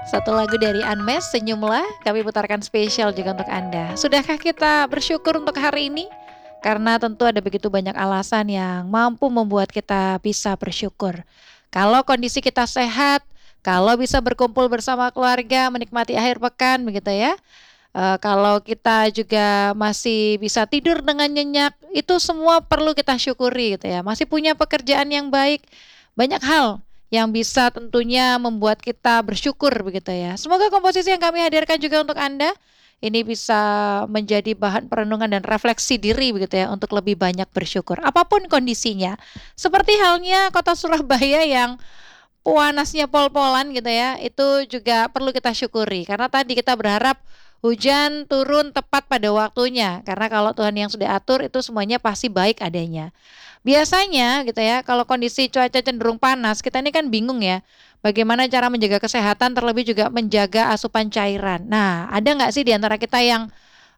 Satu lagu dari Unmesh, Senyumlah, kami putarkan spesial juga untuk Anda. Sudahkah kita bersyukur untuk hari ini? Karena tentu ada begitu banyak alasan yang mampu membuat kita bisa bersyukur. Kalau kondisi kita sehat, kalau bisa berkumpul bersama keluarga, menikmati akhir pekan begitu ya. Kalau kita juga masih bisa tidur dengan nyenyak, itu semua perlu kita syukuri gitu ya. Masih punya pekerjaan yang baik, banyak hal yang bisa tentunya membuat kita bersyukur begitu ya. Semoga komposisi yang kami hadirkan juga untuk Anda ini bisa menjadi bahan perenungan dan refleksi diri begitu ya untuk lebih banyak bersyukur apapun kondisinya. Seperti halnya kota Surabaya yang panasnya pol-polan gitu ya, itu juga perlu kita syukuri karena tadi kita berharap hujan turun tepat pada waktunya karena kalau Tuhan yang sudah atur itu semuanya pasti baik adanya. Biasanya gitu ya, kalau kondisi cuaca cenderung panas, kita ini kan bingung ya, bagaimana cara menjaga kesehatan terlebih juga menjaga asupan cairan. Nah, ada nggak sih di antara kita yang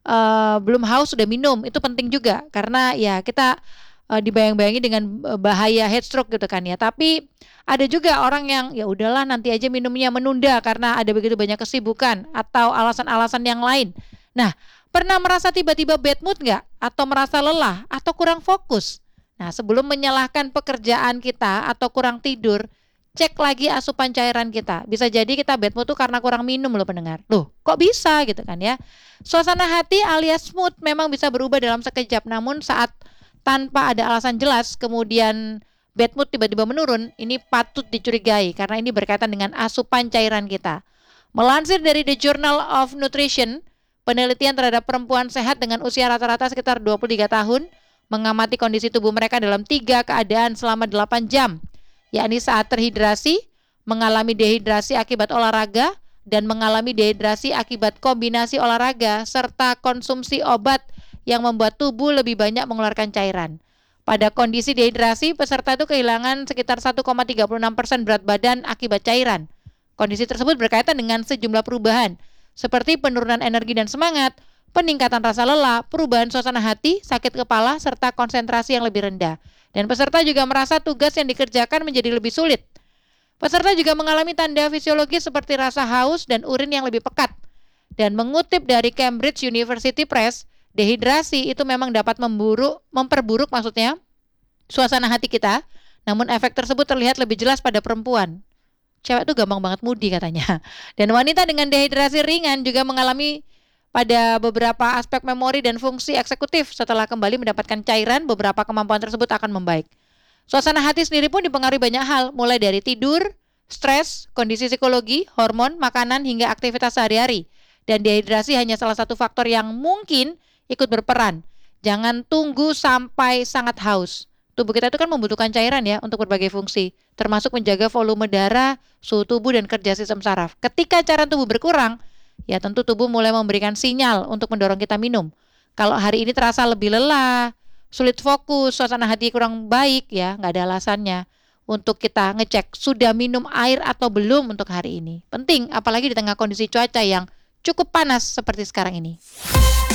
belum haus sudah minum? Itu penting juga karena ya kita dibayang-bayangi dengan bahaya heat stroke gitu kan ya. Tapi ada juga orang yang ya udahlah nanti aja minumnya menunda karena ada begitu banyak kesibukan atau alasan-alasan yang lain. Nah, pernah merasa tiba-tiba bad mood nggak? Atau merasa lelah atau kurang fokus? Nah, sebelum menyalahkan pekerjaan kita atau kurang tidur, cek lagi asupan cairan kita. Bisa jadi kita bad mood tuh karena kurang minum loh pendengar. Loh, kok bisa gitu kan ya? Suasana hati alias mood memang bisa berubah dalam sekejap, namun saat tanpa ada alasan jelas kemudian bad mood tiba-tiba menurun, ini patut dicurigai karena ini berkaitan dengan asupan cairan kita. Melansir dari The Journal of Nutrition, penelitian terhadap perempuan sehat dengan usia rata-rata sekitar 23 tahun mengamati kondisi tubuh mereka dalam 3 keadaan selama 8 jam, yakni saat terhidrasi, mengalami dehidrasi akibat olahraga, dan mengalami dehidrasi akibat kombinasi olahraga, serta konsumsi obat yang membuat tubuh lebih banyak mengeluarkan cairan. Pada kondisi dehidrasi, peserta itu kehilangan sekitar 1,36% berat badan akibat cairan. Kondisi tersebut berkaitan dengan sejumlah perubahan, seperti penurunan energi dan semangat, peningkatan rasa lelah, perubahan suasana hati, sakit kepala, serta konsentrasi yang lebih rendah. Dan peserta juga merasa tugas yang dikerjakan menjadi lebih sulit. Peserta juga mengalami tanda fisiologis seperti rasa haus dan urin yang lebih pekat. Dan mengutip dari Cambridge University Press, dehidrasi itu memang dapat memperburuk maksudnya suasana hati kita, namun efek tersebut terlihat lebih jelas pada perempuan. Cewek tuh gampang banget moody katanya. Dan wanita dengan dehidrasi ringan juga mengalami pada beberapa aspek memori dan fungsi eksekutif setelah kembali mendapatkan cairan, beberapa kemampuan tersebut akan membaik. Suasana hati sendiri pun dipengaruhi banyak hal, mulai dari tidur, stres, kondisi psikologi, hormon, makanan, hingga aktivitas sehari-hari. Dan dehidrasi hanya salah satu faktor yang mungkin ikut berperan. Jangan tunggu sampai sangat haus. Tubuh kita itu kan membutuhkan cairan ya untuk berbagai fungsi, termasuk menjaga volume darah, suhu tubuh, dan kerja sistem saraf. Ketika cairan tubuh berkurang, ya tentu tubuh mulai memberikan sinyal untuk mendorong kita minum. Kalau hari ini terasa lebih lelah, sulit fokus, suasana hati kurang baik ya, nggak ada alasannya untuk kita ngecek sudah minum air atau belum untuk hari ini. Penting, apalagi di tengah kondisi cuaca yang cukup panas seperti sekarang ini.